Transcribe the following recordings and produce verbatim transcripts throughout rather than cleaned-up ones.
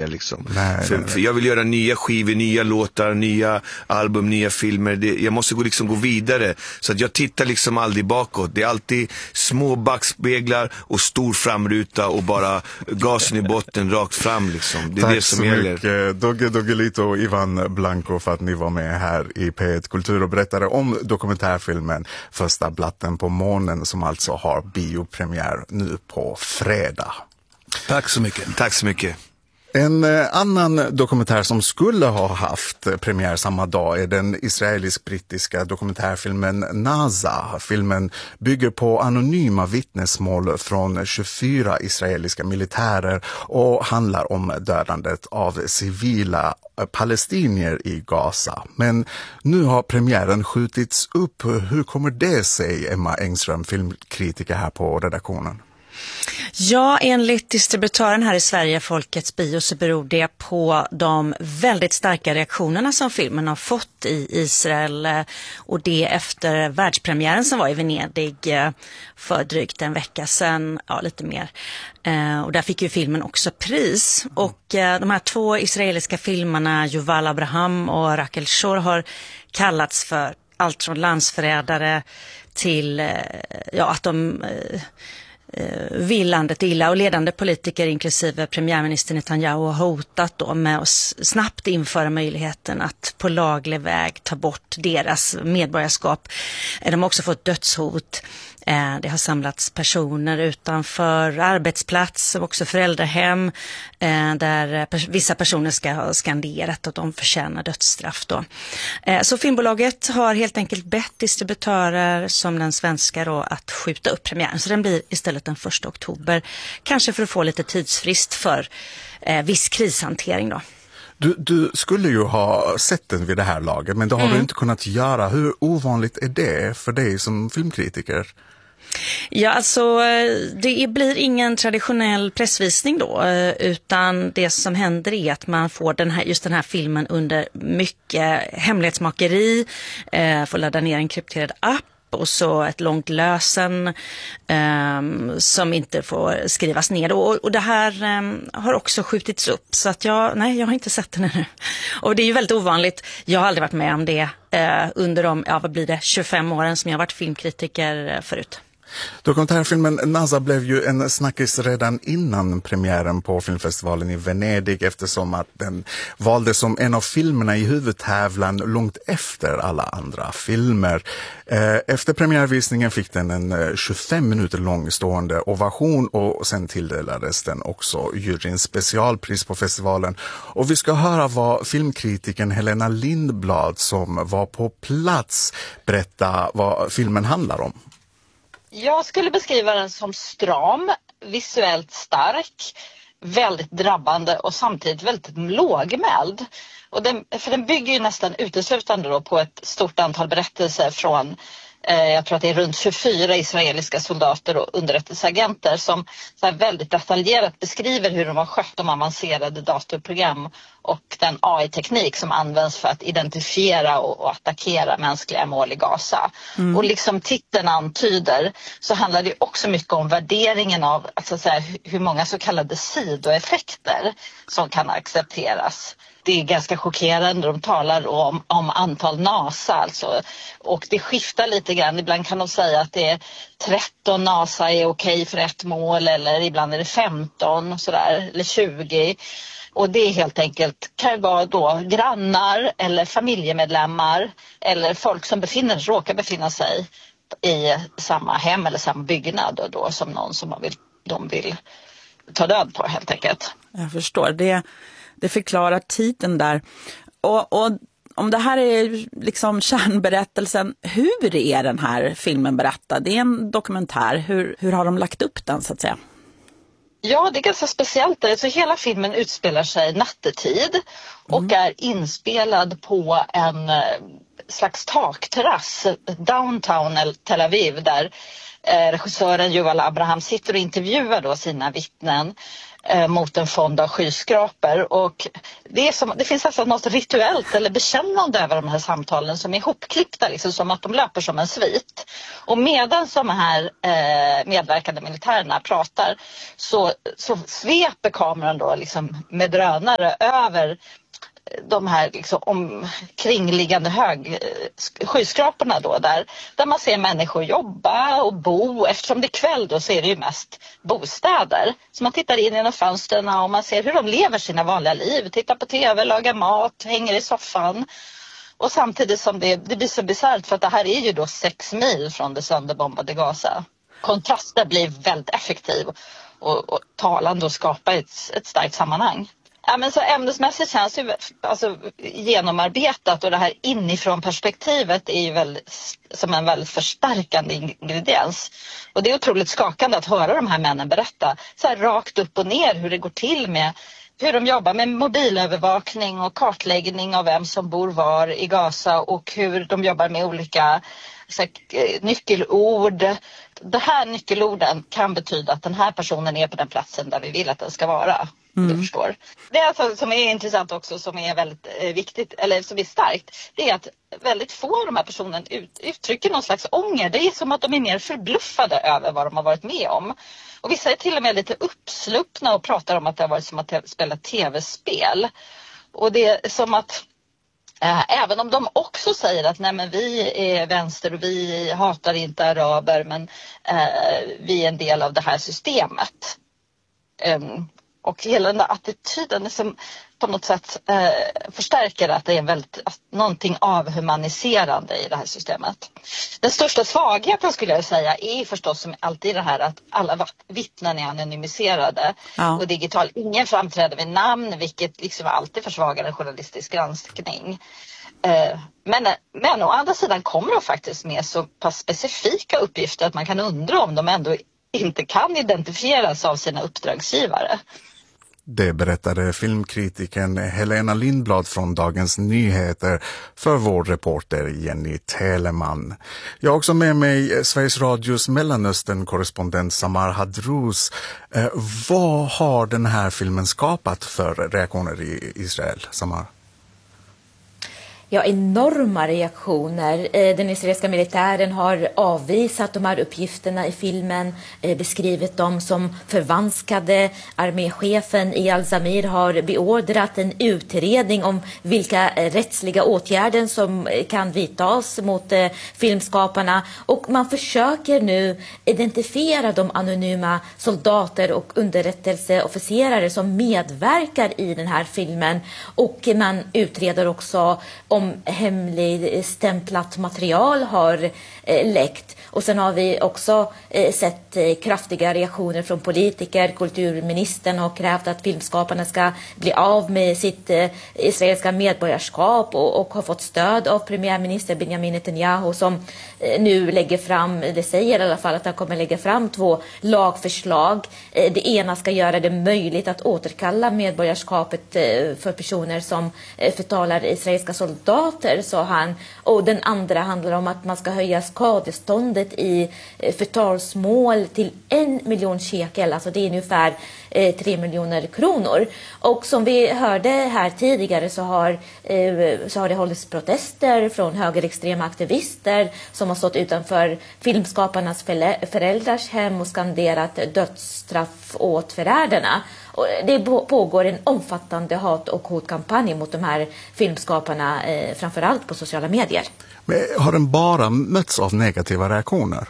mer liksom. Nej, för, nej, nej. för jag vill göra nya skivor, nya låtar, nya album, nya filmer. Det, jag måste gå, liksom, gå vidare. Så att jag tittar liksom aldrig bakåt. Det är alltid små backspeglar och stor framruta och bara gasen i botten rakt fram liksom. Det är Tack det som så gäller. mycket Dogge Doggelito och Ivan Blanco för att ni var med här i P ett Kultur och berättade om dokumentärfilmen Första blatten på månen som alltså har biopremiär nu på fredag. Tack så mycket. Tack så mycket. En annan dokumentär som skulle ha haft premiär samma dag är den israelisk-brittiska dokumentärfilmen Naza. Filmen bygger på anonyma vittnesmål från tjugofyra israeliska militärer och handlar om dödandet av civila palestinier i Gaza. Men nu har premiären skjutits upp. Hur kommer det sig, Emma Engström, filmkritiker här på redaktionen? Ja, enligt distributören här i Sverige, Folkets Bio, så beror det på de väldigt starka reaktionerna som filmen har fått i Israel, och det efter världspremiären som var i Venedig för drygt en vecka sedan, ja lite mer. Och där fick ju filmen också pris. Och de här två israeliska filmerna, Yuval Abraham och Rachel Shor, har kallats för allt från landsförrädare till ja, att de vill landet illa, och ledande politiker inklusive premiärminister Netanyahu har hotat då med att snabbt införa möjligheten att på laglig väg ta bort deras medborgarskap. De har också fått dödshot. Det har samlats personer utanför arbetsplats och också föräldrahem där vissa personer ska ha skanderat att de förtjänar dödsstraff då. Så filmbolaget har helt enkelt bett distributörer som den svenska då att skjuta upp premiären. Så den blir istället den första oktober. Kanske för att få lite tidsfrist för viss krishantering då. Du, du skulle ju ha sett den vid det här laget, men det har mm. du inte kunnat göra. Hur ovanligt är det för dig som filmkritiker? Ja, alltså det blir ingen traditionell pressvisning då, utan det som händer är att man får den här, just den här filmen under mycket hemlighetsmakeri, får ladda ner en krypterad app och så ett långt lösen um, som inte får skrivas ner. Och, och det här um, har också skjutits upp. Så att jag, nej, jag har inte sett den ännu. Och det är ju väldigt ovanligt. Jag har aldrig varit med om det uh, under de, ja vad blir det, tjugofem åren som jag har varit filmkritiker uh, förut. Dokumentärfilmen Naza blev ju en snackis redan innan premiären på filmfestivalen i Venedig, eftersom att den valdes som en av filmerna i huvudtävlan långt efter alla andra filmer. Efter premiärvisningen fick den en tjugofem minuter lång stående ovation och sen tilldelades den också juryns specialpris på festivalen. Och vi ska höra vad filmkritiken Helena Lindblad, som var på plats, berätta vad filmen handlar om. Jag skulle beskriva den som stram, visuellt stark, väldigt drabbande och samtidigt väldigt lågmäld. Och den, för den bygger ju nästan uteslutande då på ett stort antal berättelser från, eh, jag tror att det är runt tjugofyra israeliska soldater och underrättelseagenter som så här väldigt detaljerat beskriver hur de har skött de avancerade datorprogram och den A I-teknik som används för att identifiera och, och attackera mänskliga mål i Gaza. Mm. Och liksom titeln antyder så handlar det också mycket om värderingen av alltså så här, hur många så kallade sidoeffekter som kan accepteras. Det är ganska chockerande. De talar om, om antal NASA alltså. Och det skiftar lite grann. Ibland kan de säga att det är tretton NASA är okej för ett mål, eller ibland är det femton och sådär, eller tjugo. Och det är helt enkelt, kan vara då grannar eller familjemedlemmar eller folk som befinner, råkar befinna sig i samma hem eller samma byggnad och då som någon som man vill, de vill ta död på helt enkelt. Jag förstår, det, det förklarar titeln där. Och, och om det här är liksom kärnberättelsen, hur är den här filmen berättad? Det är en dokumentär, hur, hur har de lagt upp den så att säga? Ja, det är ganska speciellt. Alltså, hela filmen utspelar sig nattetid och mm. är inspelad på en slags takterrass downtown Tel Aviv där eh, regissören Yuval Abraham sitter och intervjuar då sina vittnen. eh, mot en fond av skyskrapor. Och det, är som, det finns alltså något rituellt eller bekännande över de här samtalen som är ihopklippta, liksom, som att de löper som en svit. Och medan de här eh, medverkande militärerna pratar så, så sveper kameran då liksom med drönare över de här liksom omkringliggande hög skyskraporna då, där, där man ser människor jobba och bo. Eftersom det är kväll då så är det ju mest bostäder. Så man tittar in genom fönsterna och man ser hur de lever sina vanliga liv. Tittar på tv, lagar mat, hänger i soffan. Och samtidigt som det, det blir så bisarrt, för att det här är ju då sex mil från det sönderbombade Gaza. Kontrasten blir väldigt effektiv och, och talande och skapar ett, ett starkt sammanhang. Ja, men så ämnesmässigt känns det ju alltså, genomarbetat, och det här inifrån perspektivet är ju väl, som en väldigt förstärkande ingrediens. Och det är otroligt skakande att höra de här männen berätta så här rakt upp och ner hur det går till med hur de jobbar med mobilövervakning och kartläggning av vem som bor var i Gaza, och hur de jobbar med olika så här, nyckelord. Det här nyckelorden kan betyda att den här personen är på den platsen där vi vill att den ska vara. Mm. Du förstår. Det alltså, som är intressant också, som är väldigt eh, viktigt, eller som är starkt, det är att väldigt få av de här personerna ut, uttrycker någon slags ånger. Det är som att de är mer förbluffade över vad de har varit med om. Och vissa är till och med lite uppsluppna och pratar om att det har varit som att spela tv-spel. Och det är som att Äh, även om de också säger att nej, men vi är vänster och vi hatar inte araber, men äh, vi är en del av det här systemet. Um, och hela den där attityden som på något sätt äh, förstärker att det är väldigt, att någonting avhumaniserande i det här systemet. Den största svagheten skulle jag säga är förstås som alltid det här att alla vittnen är anonymiserade, ja. Och digital. Ingen framträder vid namn, vilket liksom alltid försvagar en journalistisk granskning. Eh, men, men å andra sidan kommer de faktiskt med så pass specifika uppgifter att man kan undra om de ändå inte kan identifieras av sina uppdragsgivare. Det berättade filmkritiken Helena Lindblad från Dagens Nyheter för vår reporter Jenny Telemann. Jag har också med mig Sveriges Radios Mellanöstern-korrespondent Samar Hadrouz. Eh, vad har den här filmen skapat för reaktioner i Israel, Samar? Ja, enorma reaktioner. Den israeliska militären har avvisat de här uppgifterna i filmen, beskrivit dem som förvanskade. Arméchefen Eyal Zamir har beordrat en utredning om vilka rättsliga åtgärder som kan vidtas mot filmskaparna. Och man försöker nu identifiera de anonyma soldater och underrättelseofficerare som medverkar i den här filmen. Och man utreder också om hemlig stämplat material har eh, läckt. Och sen har vi också eh, sett eh, kraftiga reaktioner från politiker. Kulturministern har krävt att filmskaparna ska bli av med sitt eh, israeliska medborgarskap och, och har fått stöd av premiärminister Benjamin Netanyahu, som eh, nu lägger fram, det säger i alla fall att han kommer lägga fram två lagförslag. Eh, det ena ska göra det möjligt att återkalla medborgarskapet eh, för personer som eh, förtalar israeliska soldater, sa han. Och den andra handlar om att man ska höja skadeståndet i förtalsmål till en miljon shekel, alltså det är ungefär eh, tre miljoner kronor. Och som vi hörde här tidigare så har, eh, så har det hållits protester från högerextrema aktivister som har stått utanför filmskaparnas föräldrars hem och skanderat dödsstraff åt förrädarna. Och det pågår en omfattande hat- och hotkampanj mot de här filmskaparna, eh, framförallt på sociala medier. Men har den bara mötts av negativa reaktioner?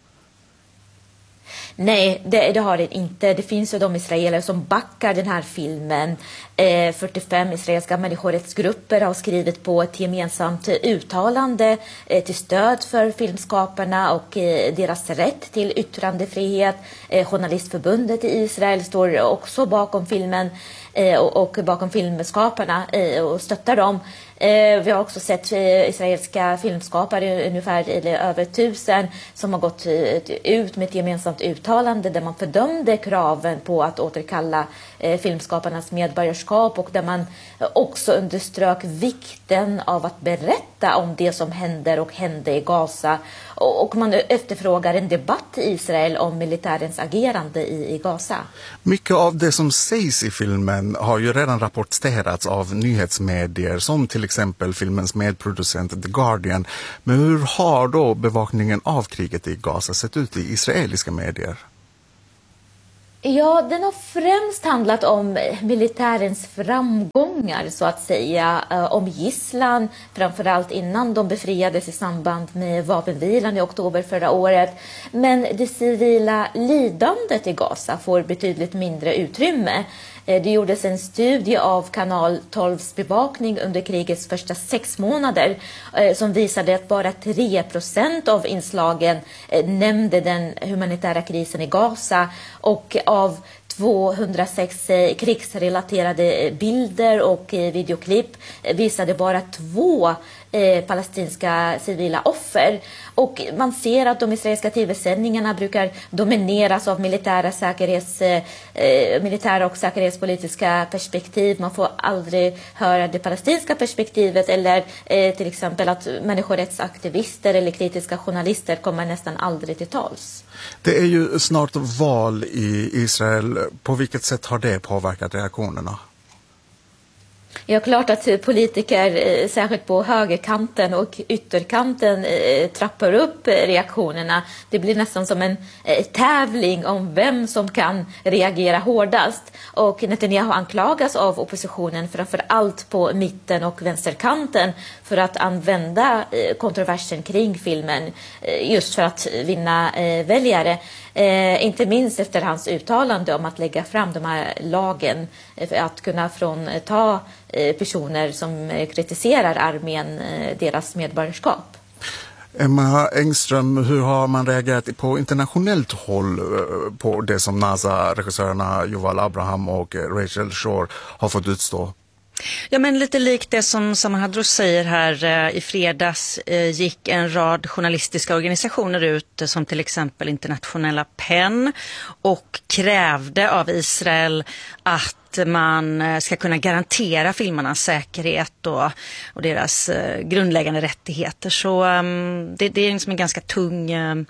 Nej, det, det har det inte. Det finns ju de israeler som backar den här filmen. Eh, fyrtiofem israeliska människorättsgrupper har skrivit på ett gemensamt uttalande eh, till stöd för filmskaparna och eh, deras rätt till yttrandefrihet. Eh, Journalistförbundet i Israel står också bakom filmen. eh, och, och bakom filmskaparna eh, och stöttar dem. Eh, vi har också sett eh, israeliska filmskapare, ungefär eller över tusen, som har gått eh, ut med ett gemensamt uttalande där man fördömde kraven på att återkalla eh, filmskaparnas medborgarskap, och där man eh, också underströk vikten av att berätta om det som händer och hände i Gaza, och, och man efterfrågar en debatt i Israel om militärens agerande i, i Gaza. Mycket av det som sägs i filmen har ju redan rapporterats av nyhetsmedier som till exempel filmens medproducent The Guardian. Men hur har då bevakningen av kriget i Gaza sett ut i israeliska medier? Ja, den har främst handlat om militärens framgångar, så att säga, om gisslan, framförallt innan de befriades i samband med vapenvilan i oktober förra året. Men det civila lidandet i Gaza får betydligt mindre utrymme. Det gjordes en studie av kanal tolvs bevakning under krigets första sex månader som visade att bara tre procent av inslagen nämnde den humanitära krisen i Gaza, och av tvåhundrasex krigsrelaterade bilder och videoklipp visade bara två eh, palestinska civila offer. Och man ser att de israeliska tv-sändningarna brukar domineras av militära, säkerhets, eh, militära och säkerhetspolitiska perspektiv. Man får aldrig höra det palestinska perspektivet, eller eh, till exempel att människorättsaktivister eller kritiska journalister kommer nästan aldrig till tals. Det är ju snart val i Israel. På vilket sätt har det påverkat reaktionerna? Ja, klart att politiker, särskilt på högerkanten och ytterkanten, trappar upp reaktionerna. Det blir nästan som en tävling om vem som kan reagera hårdast. Och Netanyahu anklagas av oppositionen, framför allt på mitten och vänsterkanten, för att använda kontroversen kring filmen just för att vinna väljare. Eh, inte minst efter hans uttalande om att lägga fram de här lagen för att kunna frånta eh, personer som kritiserar armén eh, deras medborgarskap. Emma Engström, hur har man reagerat på internationellt håll på det som NASA-regissörerna Yuval Abraham och Rachel Shore har fått utstå? Ja, men lite likt det som Samar Hadros säger här, i fredags gick en rad journalistiska organisationer ut, som till exempel Internationella PEN, och krävde av Israel att man ska kunna garantera filmarnas säkerhet och, och deras grundläggande rättigheter. Så um, det, det är liksom en ganska tung, uh,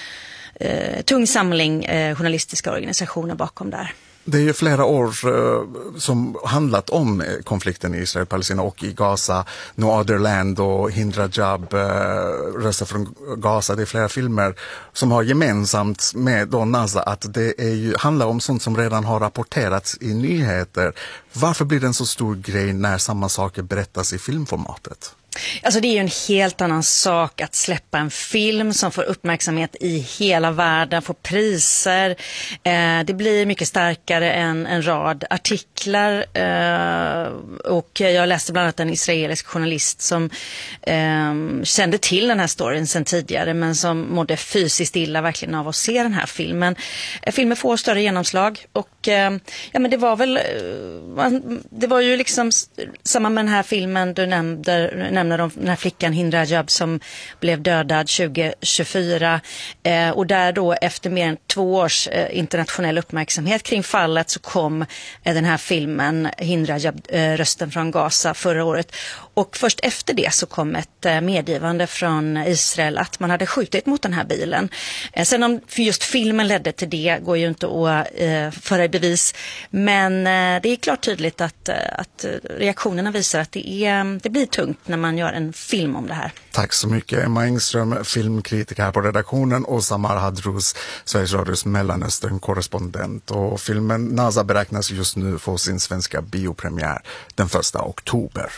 tung samling uh, journalistiska organisationer bakom där. Det är ju flera år eh, som handlat om konflikten i Israel, Palestina och i Gaza. No Other Land och Hindra Jab, eh, Röster från Gaza. Det är flera filmer som har gemensamt med då NASA att det är ju, handlar om sånt som redan har rapporterats i nyheter. Varför blir det en så stor grej när samma saker berättas i filmformatet? Alltså det är ju en helt annan sak att släppa en film som får uppmärksamhet i hela världen, får priser. Eh, det blir mycket starkare än en rad artiklar. Eh, och jag läste bland annat en israelisk journalist som eh, kände till den här storyn sedan tidigare, men som mådde fysiskt illa verkligen av att se den här filmen. Eh, filmen får större genomslag, och eh, ja, men det var väl eh, det var ju liksom samma med den här filmen du nämnde, nämner om den här flickan Hindra Jab som blev dödad tjugo tjugofyra, eh, och där då efter mer än två års eh, internationell uppmärksamhet kring fallet så kom eh, den här filmen Hindra Jab, eh, Rösten från Gaza förra året, och först efter det så kom ett eh, medgivande från Israel att man hade skjutit mot den här bilen. Eh, sen om just filmen ledde till det går ju inte att eh, föra i bevis, men eh, det är klart tydligt att, eh, att reaktionerna visar att det, är, det blir tungt när man gör en film om det här. Tack så mycket Emma Engström, filmkritiker här på redaktionen, och Samar Hadros, Sveriges Radios Mellanöstern-korrespondent. Och filmen NASA beräknas just nu få sin svenska biopremiär den första oktober.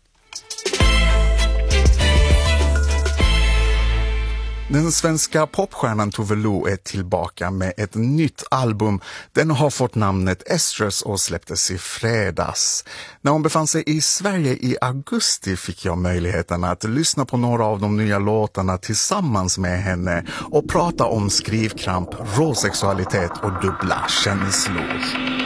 Den svenska popstjärnan Tove Lo är tillbaka med ett nytt album. Den har fått namnet Estrus och släpptes i fredags. När hon befann sig i Sverige i augusti fick jag möjligheten att lyssna på några av de nya låtarna tillsammans med henne och prata om skrivkramp, råsexualitet och dubbla känslor.